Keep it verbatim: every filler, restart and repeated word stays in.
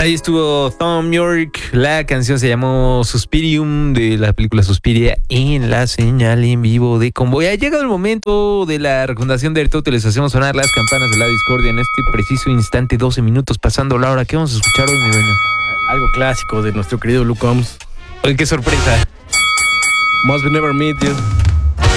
Ahí estuvo Thom Yorke. La canción se llamó Suspirium, de la película Suspiria, en la señal en vivo de Convoy. Ha llegado el momento de la recomendación de Aristóteles. Les hacemos sonar las campanas de la discordia en este preciso instante, doce minutos pasando la hora. ¿Qué vamos a escuchar hoy, mi dueño? Algo clásico de nuestro querido Luke Combs. Oye, qué sorpresa. Must Be Never Meet You.